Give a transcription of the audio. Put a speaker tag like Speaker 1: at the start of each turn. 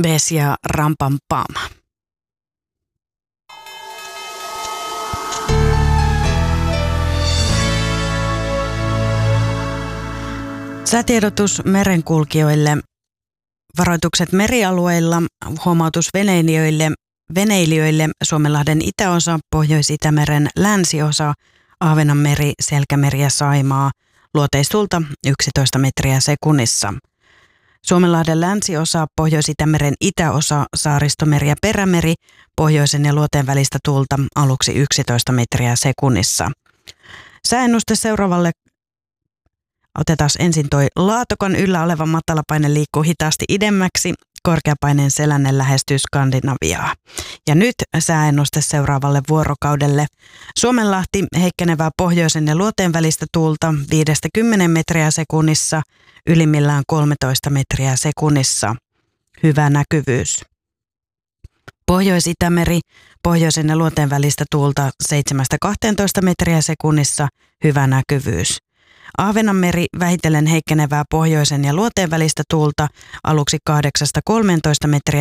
Speaker 1: Ves ja rampam pam. Säätiedotus merenkulkijoille, varoitukset merialueilla, huomautus veneilijöille Suomenlahden itäosa, Pohjois-Itämeren länsiosa, Ahvenanmeri, Selkämeri ja Saimaa, luoteistuulta 11 metriä sekunnissa. Suomenlahden länsiosa, Pohjois-Itämeren itäosa, Saaristomeri ja Perämeri, pohjoisen ja luoteen välistä tuulta aluksi 11 metriä sekunnissa. Sääennuste seuraavalle. Otetaan ensin toi Laatokan yllä oleva matalapaine liikkuu hitaasti idemmäksi, korkeapaineen selänne lähestyy Skandinaviaa. Ja nyt sääennuste seuraavalle vuorokaudelle. Suomenlahti heikkenevää pohjoisen ja luoteen välistä tuulta 5-10 metriä sekunnissa, ylimmillään 13 metriä sekunnissa. Hyvä näkyvyys. Pohjois-Itämeri, pohjoisen ja luoteen välistä tuulta 7-12 metriä sekunnissa, hyvä näkyvyys. Ahvenanmeri vähitellen heikkenevää pohjoisen ja luoteen välistä tuulta aluksi 8-13 metriä